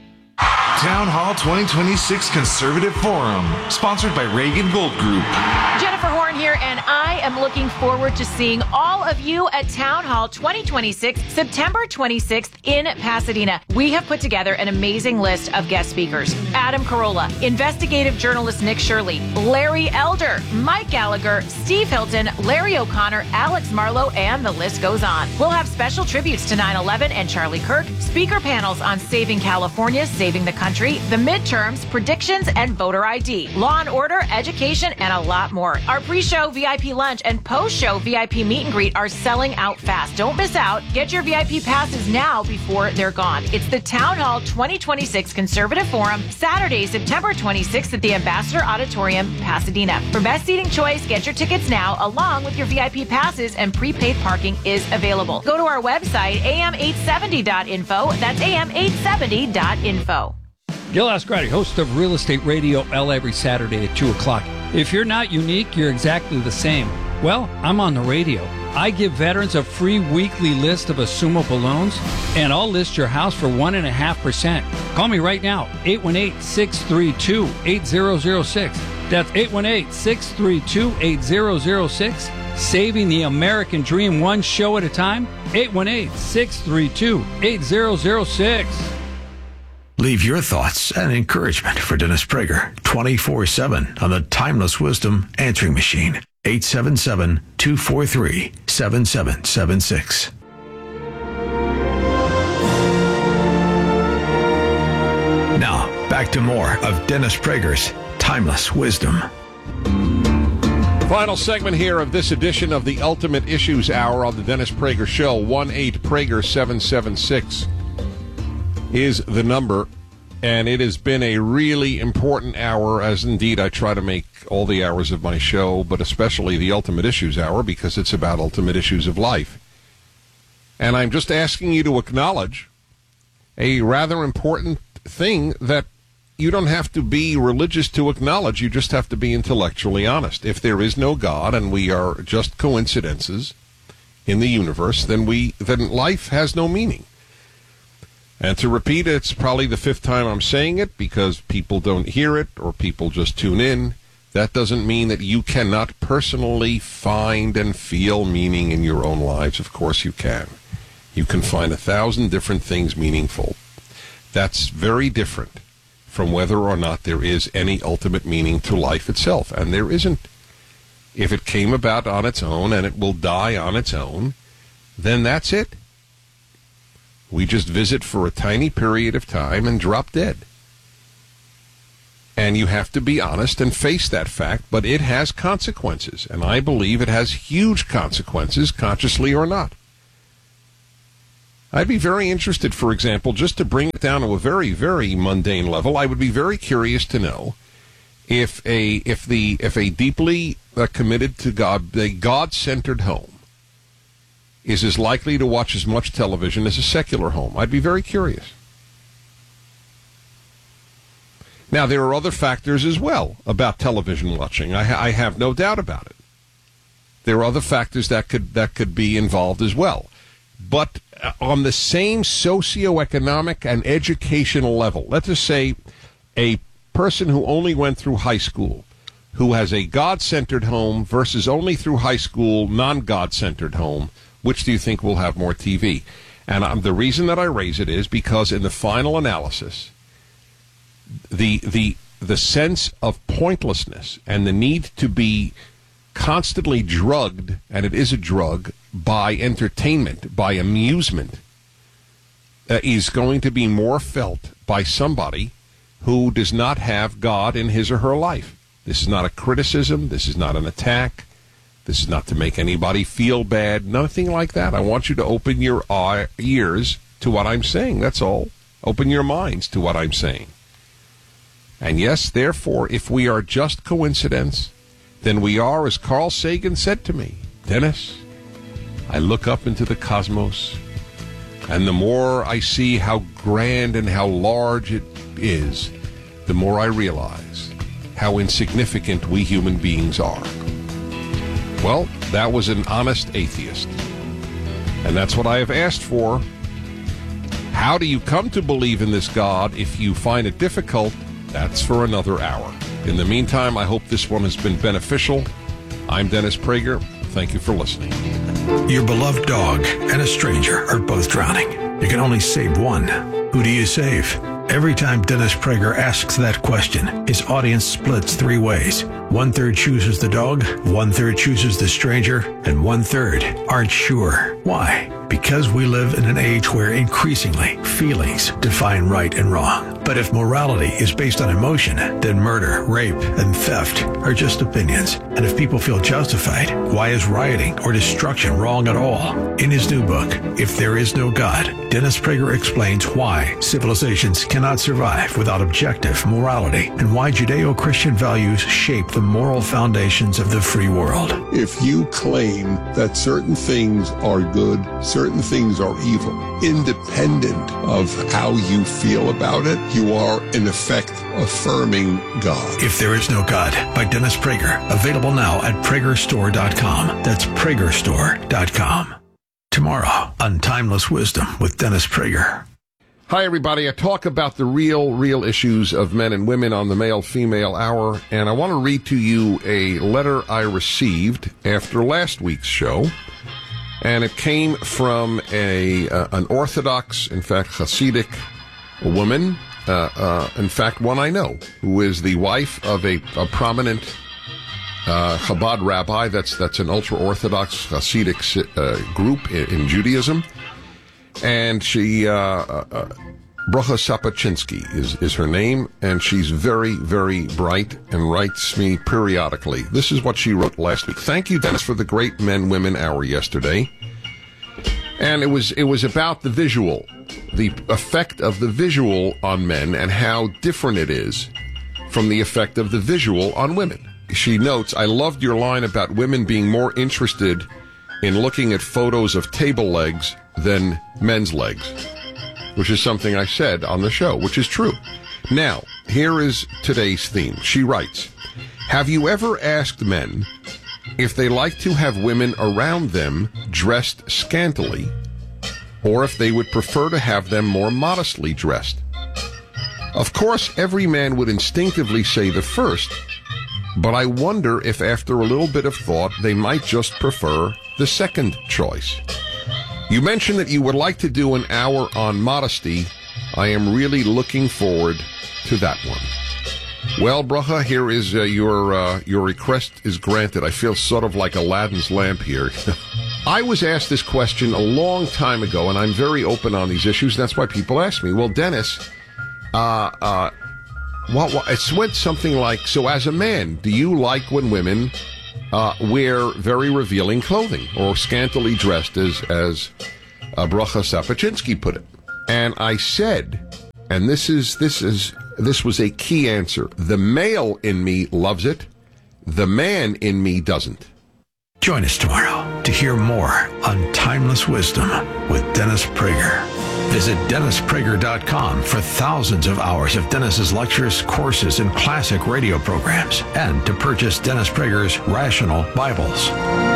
S26: Town Hall twenty twenty-six Conservative Forum, sponsored by Reagan Gold Group.
S20: Jennifer Horn here, and I am looking forward to seeing all of you at Town Hall twenty twenty-six, September twenty-sixth in Pasadena. We have put together an amazing list of guest speakers. Adam Carolla, investigative journalist Nick Shirley, Larry Elder, Mike Gallagher, Steve Hilton, Larry O'Connor, Alex Marlowe, and the list goes on. We'll have special tributes to nine eleven and Charlie Kirk, speaker panels on saving California, saving the country, the midterms, predictions, and voter I D, law and order, education, and a lot more. Our pre-show V I P lunch and post-show V I P meet and greet are selling out fast. Don't miss out. Get your V I P passes now before they're gone. It's the Town Hall twenty twenty-six Conservative Forum, Saturday, September twenty-sixth at the Ambassador Auditorium, Pasadena. For best seating choice, get your tickets now, along with your V I P passes, and prepaid parking is available. Go to our website, A M eight seventy dot info. That's A M eight seventy dot info.
S27: Gil Ascarati, host of Real Estate Radio L every Saturday at two o'clock. If you're not unique, you're exactly the same. Well, I'm on the radio. I give veterans a free weekly list of assumable loans, and I'll list your house for one point five percent. Call me right now, eight one eight, six three two, eight zero zero six. That's eight one eight, six three two, eight zero zero six. Saving the American Dream one show at a time, eight one eight, six three two, eight zero zero six.
S3: Leave your thoughts and encouragement for Dennis Prager twenty-four seven on the Timeless Wisdom Answering Machine, eight seven seven, two four three, seven seven seven six. Now, back to more of Dennis Prager's Timeless Wisdom.
S1: Final segment here of this edition of the Ultimate Issues Hour on the Dennis Prager Show. one eight Prager seven seven six is the number, and it has been a really important hour, as indeed I try to make all the hours of my show, but especially the Ultimate Issues Hour, because it's about ultimate issues of life. And I'm just asking you to acknowledge a rather important thing that you don't have to be religious to acknowledge. You just have to be intellectually honest. If there is no God and we are just coincidences in the universe, then we then life has no meaning. And to repeat it, it's probably the fifth time I'm saying it because people don't hear it or people just tune in. That doesn't mean that you cannot personally find and feel meaning in your own lives. Of course you can. You can find a thousand different things meaningful. That's very different from whether or not there is any ultimate meaning to life itself. And there isn't. If it came about on its own and it will die on its own, then that's it. We just visit for a tiny period of time and drop dead. And you have to be honest and face that fact, but it has consequences. And I believe it has huge consequences, consciously or not. I'd be very interested, for example, just to bring it down to a very, very mundane level, I would be very curious to know if a if the if a deeply uh, committed to God, a God-centered home is as likely to watch as much television as a secular home. I'd be very curious. Now, there are other factors as well about television watching. I, ha- I have no doubt about it. There are other factors that could that could be involved as well. But on the same socioeconomic and educational level, let's just say a person who only went through high school, who has a God-centered home versus only through high school, non-God-centered home, which do you think will have more T V? And um, the reason that I raise it is because in the final analysis, the the the sense of pointlessness and the need to be constantly drugged, and it is a drug, by entertainment, by amusement, uh, is going to be more felt by somebody who does not have God in his or her life. This is not a criticism. This is not an attack. This is not to make anybody feel bad. Nothing like that. I want you to open your eye, ears to what I'm saying. That's all. Open your minds to what I'm saying. And yes, therefore, if we are just coincidence, then we are, as Carl Sagan said to me, Dennis, I look up into the cosmos, and the more I see how grand and how large it is, the more I realize how insignificant we human beings are. Well, that was an honest atheist. And that's what I have asked for. How do you come to believe in this God if you find it difficult? That's for another hour. In the meantime, I hope this one has been beneficial. I'm Dennis Prager. Thank you for listening.
S3: Your beloved dog and a stranger are both drowning. You can only save one. Who do you save? Every time Dennis Prager asks that question, his audience splits three ways. One-third chooses the dog, one-third chooses the stranger, and one-third aren't sure. Why? Because we live in an age where increasingly feelings define right and wrong. But if morality is based on emotion, then murder, rape, and theft are just opinions. And if people feel justified, why is rioting or destruction wrong at all? In his new book, If There Is No God, Dennis Prager explains why civilizations cannot survive without objective morality and why Judeo-Christian values shape the moral foundations of the free world.
S9: If you claim that certain things are good, certain things are evil, independent of how you feel about it, you are, in effect, affirming God.
S3: If There Is No God by Dennis Prager. Available now at Prager Store dot com. That's Prager Store dot com. Tomorrow on Timeless Wisdom with Dennis Prager.
S1: Hi, everybody. I talk about the real, real issues of men and women on the Male-Female Hour, and I want to read to you a letter I received after last week's show. And it came from a uh, an Orthodox, in fact, Hasidic woman, uh, uh, in fact, one I know, who is the wife of a, a prominent uh, Chabad rabbi. That's that's an ultra-Orthodox Hasidic uh, group in, in Judaism. And she, uh, uh, Bracha Sapachinsky is, is her name, and she's very, very bright and writes me periodically. This is what she wrote last week. Thank you, Dennis, for the great Men-Women Hour yesterday. And it was it was about the visual, the effect of the visual on men and how different it is from the effect of the visual on women. She notes, I loved your line about women being more interested in looking at photos of table legs than men's legs, which is something I said on the show, which is true. Now, here is today's theme. She writes, have you ever asked men if they like to have women around them dressed scantily, or if they would prefer to have them more modestly dressed? Of course, every man would instinctively say the first, but I wonder if after a little bit of thought, they might just prefer the second choice. You mentioned that you would like to do an hour on modesty. I am really looking forward to that one. Well, Bracha, here is uh, your uh, your request is granted. I feel sort of like Aladdin's lamp here. I was asked this question a long time ago, and I'm very open on these issues. That's why people ask me, well, Dennis, uh, uh, what, what, it's went something like, so as a man, do you like when women uh, wear very revealing clothing or scantily dressed, as, as uh, Bracha Sapachinsky put it? And I said, and this is this is this was a key answer, the male in me loves it, the man in me doesn't.
S3: Join us tomorrow to hear more on Timeless Wisdom with Dennis Prager. Visit dennis prager dot com for thousands of hours of Dennis's lectures, courses, and classic radio programs, and to purchase Dennis Prager's Rational Bibles.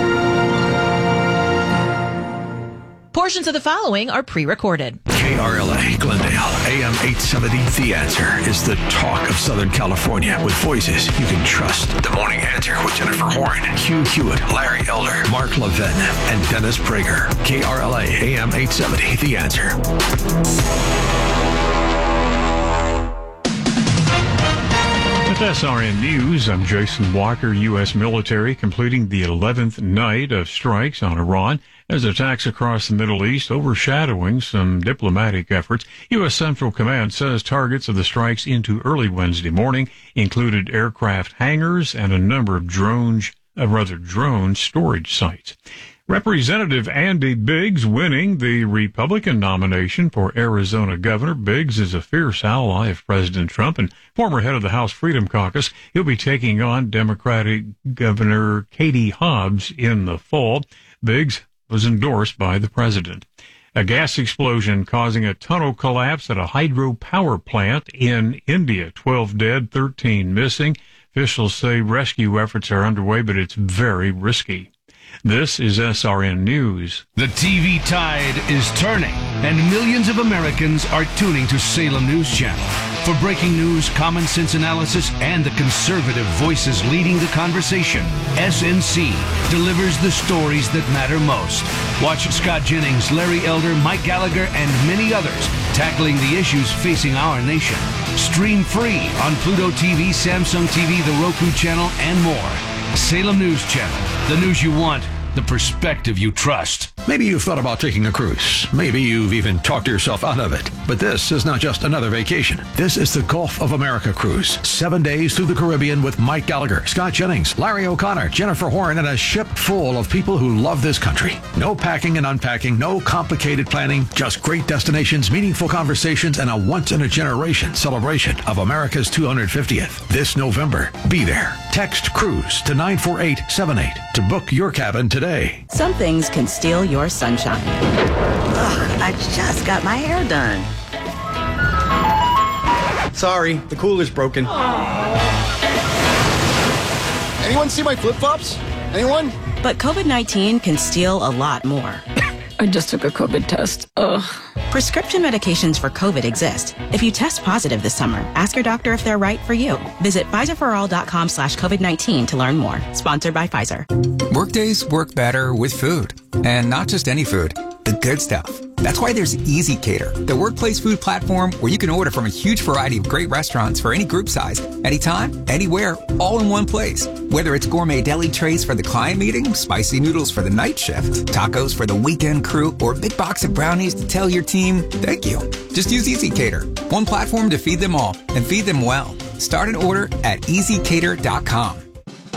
S10: Portions of the following are pre-recorded.
S3: K R L A Glendale, A M eight seventy, The Answer is the talk of Southern California with voices you can trust. The Morning Answer with Jennifer Horn, Hugh Hewitt, Larry Elder, Mark Levin, and Dennis Prager. K R L A, A M eight seventy, The Answer.
S11: With S R N News, I'm Jason Walker. U S military completing the eleventh night of strikes on Iran as attacks across the Middle East overshadowing some diplomatic efforts. U S Central Command says targets of the strikes into early Wednesday morning included aircraft hangars and a number of drones, uh, rather drone storage sites. Representative Andy Biggs winning the Republican nomination for Arizona governor. Biggs is a fierce ally of President Trump and former head of the House Freedom Caucus. He'll be taking on Democratic Governor Katie Hobbs in the fall. Biggs was endorsed by the president. A gas explosion causing a tunnel collapse at a hydropower plant in India. twelve dead, thirteen missing. Officials say rescue efforts are underway, but it's very risky. This is S R N News.
S12: The T V tide is turning, and millions of Americans are tuning to Salem News Channel. For breaking news, common sense analysis, and the conservative voices leading the conversation, S N C delivers the stories that matter most. Watch Scott Jennings, Larry Elder, Mike Gallagher, and many others tackling the issues facing our nation. Stream free on Pluto T V, Samsung T V, the Roku channel, and more. Salem News Channel, the news you want, the perspective you trust.
S3: Maybe you've thought about taking a cruise. Maybe you've even talked yourself out of it. But this is not just another vacation. This is the Gulf of America cruise. Seven days through the Caribbean with Mike Gallagher, Scott Jennings, Larry O'Connor, Jennifer Horn, and a ship full of people who love this country. No packing and unpacking, no complicated planning, just great destinations, meaningful conversations, and a once-in-a-generation celebration of America's two hundred fiftieth. This November, be there. Text CRUISE to nine four eight seven eight to book your cabin today.
S13: Some things can steal your sunshine.
S14: Ugh, I just got my hair done.
S15: Sorry, the cooler's broken. Anyone see my flip-flops? Anyone?
S13: But COVID nineteen can steal a lot more.
S14: I just took a COVID test. Ugh.
S13: Prescription medications for COVID exist. If you test positive this summer, ask your doctor if they're right for you. Visit Pfizer For All dot com slash COVID nineteen to learn more. Sponsored by Pfizer.
S18: Workdays work better with food. And not just any food, the good stuff. That's why there's Easy Cater, the workplace food platform where you can order from a huge variety of great restaurants for any group size, anytime, anywhere, all in one place. Whether it's gourmet deli trays for the client meeting, spicy noodles for the night shift, tacos for the weekend crew, or a big box of brownies to tell your team, thank you. Just use Easy Cater, one platform to feed them all, and feed them well. Start an order at easy cater dot com.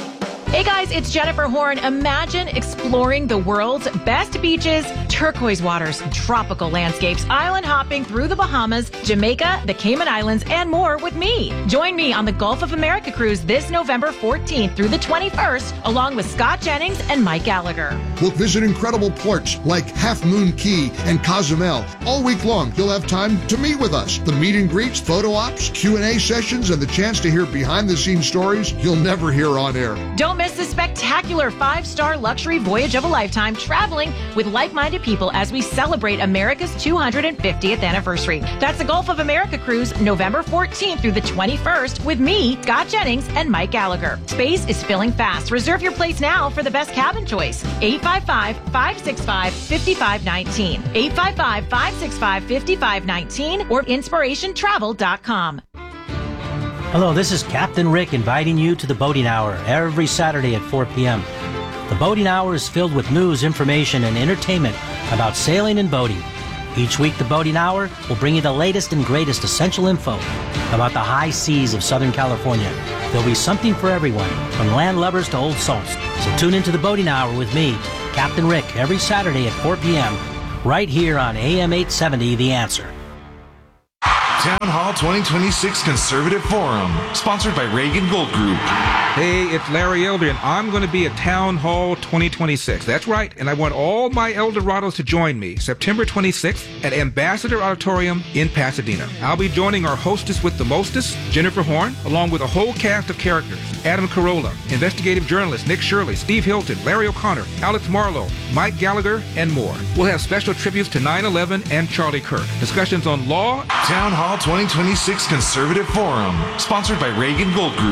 S20: Hey guys, it's Jennifer Horn. Imagine exploring the world's best beaches, turquoise waters, tropical landscapes, island hopping through the Bahamas, Jamaica, the Cayman Islands, and more with me. Join me on the Gulf of America cruise this November fourteenth through the twenty-first, along with Scott Jennings and Mike Gallagher.
S4: We'll visit incredible ports like Half Moon Key and Cozumel. All week long, you'll have time to meet with us. The meet and greets, photo ops, Q and A sessions, and the chance to hear behind-the-scenes stories you'll never hear on air.
S20: Don't miss this spectacular five-star luxury voyage of a lifetime, traveling with like-minded people as we celebrate America's two hundred fiftieth anniversary. That's the Gulf of America cruise, November fourteenth through the twenty-first, with me, Scott Jennings, and Mike Gallagher. Space is filling fast. Reserve your place now for the best cabin choice. eight five five, five six five, five five one nine. eight five five, five six five, five five one nine or inspiration travel dot com.
S6: Hello, this is Captain Rick inviting you to the Boating Hour every Saturday at four p.m. The Boating Hour is filled with news, information, and entertainment about sailing and boating. Each week, the Boating Hour will bring you the latest and greatest essential info about the high seas of Southern California. There'll be something for everyone, from land lubbers to old salts. So tune into the Boating Hour with me, Captain Rick, every Saturday at four p.m. right here on A M eight seventy, The Answer.
S26: Town Hall twenty twenty-six Conservative Forum, sponsored by Reagan Gold Group.
S16: Hey, it's Larry Elder, and I'm going to be at Town Hall twenty twenty-six. That's right, and I want all my Eldorados to join me September twenty-sixth at Ambassador Auditorium in Pasadena. I'll be joining our hostess with the mostest, Jennifer Horn, along with a whole cast of characters. Adam Carolla, investigative journalist Nick Shirley, Steve Hilton, Larry O'Connor, Alex Marlowe, Mike Gallagher, and more. We'll have special tributes to nine eleven and Charlie Kirk, discussions on law.
S26: Town Hall twenty twenty-six Conservative Forum, sponsored by Reagan Gold Group.